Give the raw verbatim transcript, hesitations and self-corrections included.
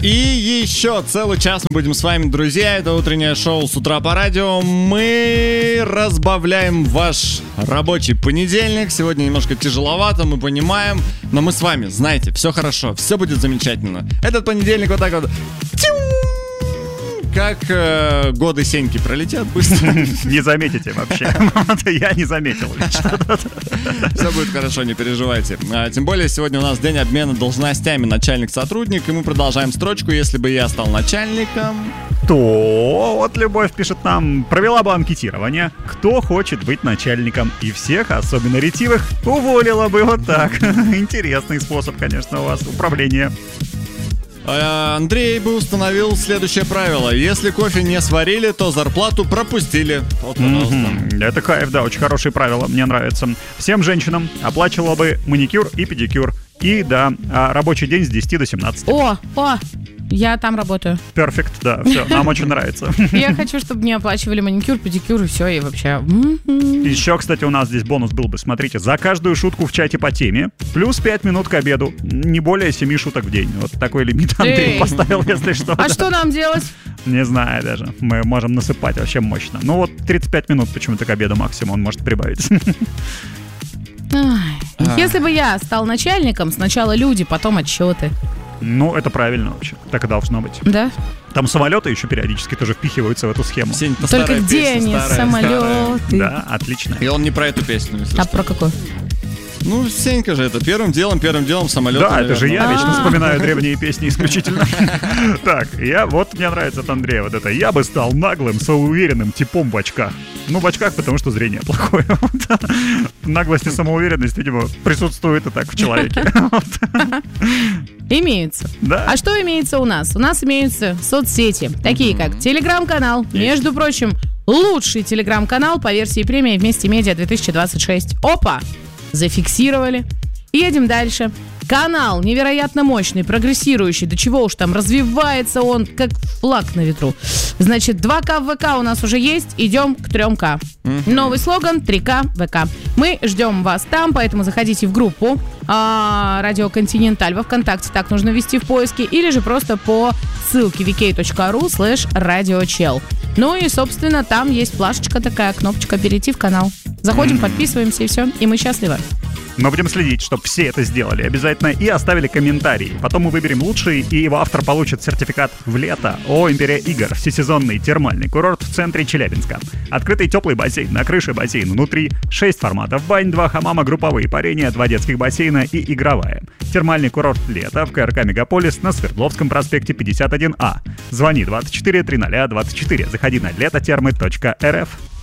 И еще целый час мы будем с вами, друзья. Это утреннее шоу «С утра по радио». Мы разбавляем ваш рабочий понедельник. Сегодня немножко тяжеловато, мы понимаем. Но мы с вами, знаете, все хорошо, все будет замечательно. Этот понедельник вот так вот... Как э, годы Сеньки пролетят быстро. Не заметите вообще. Я не заметил. Все будет хорошо, не переживайте. А, тем более сегодня у нас день обмена должностями начальник-сотрудник, и мы продолжаем строчку «Если бы я стал начальником». То вот Любовь пишет нам: провела бы анкетирование, кто хочет быть начальником, и всех, особенно ретивых, уволила бы. Вот так. Интересный способ, конечно, у вас управления. Андрей бы установил следующее правило: если кофе не сварили, то зарплату пропустили. Вот, пожалуйста. Mm-hmm. Это кайф, да, очень хорошие правила, мне нравятся. Всем женщинам оплачивала бы маникюр и педикюр. И да, рабочий день с десяти до семнадцати. О, о, я там работаю. Перфект, да, все, нам очень нравится. Я хочу, чтобы мне оплачивали маникюр, педикюр и все, и вообще. Еще, кстати, у нас здесь бонус был бы, смотрите, за каждую шутку в чате по теме, плюс пять минут к обеду, не более семи шуток в день. Вот такой лимит Андрей Эй. поставил, если что. А да. Что нам делать? Не знаю даже, мы можем насыпать вообще мощно. Ну вот тридцать пять минут почему-то к обеду максимум он может прибавить. Если бы я стал начальником, сначала люди, потом отчеты. Ну, это правильно вообще. Так и должно быть. Да? Там самолеты еще периодически тоже впихиваются в эту схему. Только где они, самолеты? Да, отлично. И он не про эту песню. А про какую? Ну, Сенька же это. Первым делом, первым делом самолет. Да, это же я вечно вспоминаю древние песни исключительно. Так, я, вот мне нравится от Андрея вот это. Я бы стал наглым, самоуверенным типом в очках. Ну, в очках, потому что зрение плохое. Наглость и самоуверенность, видимо, присутствует и так в человеке. Имеются. Да. А что имеется у нас? У нас имеются соцсети, такие как Телеграм-канал. Между прочим, лучший Телеграм-канал по версии премии «Вместе Медиа две тысячи двадцать шесть». Опа! Зафиксировали. Едем дальше. Канал невероятно мощный, прогрессирующий. До чего уж там, развивается он, как флаг на ветру. Значит, два ка в ВК у нас уже есть. Идем к три ка. Mm-hmm. Новый слоган три ка ВК. Мы ждем вас там, поэтому заходите в группу а, Радио Континенталь во ВКонтакте. Так нужно ввести в поиске. Или же просто по ссылке vk.ru слэш радиочел. Ну и, собственно, там есть плашечка такая, кнопочка «Перейти в канал». Заходим, mm-hmm. подписываемся и все. И мы счастливы. Мы будем следить, чтобы все это сделали обязательно и оставили комментарии. Потом мы выберем лучший, и его автор получит сертификат в лето. О, Империя игр. Всесезонный термальный курорт в центре Челябинска. Открытый теплый бассейн, на крыше бассейн внутри, шесть форматов бань, два хамама, групповые парения, два детских бассейна и игровая. Термальный курорт лето в КРК Мегаполис на Свердловском проспекте пятьдесят один А. Звони двадцать четыре тридцать двадцать четыре. Заходи на летотермы точка эр эф.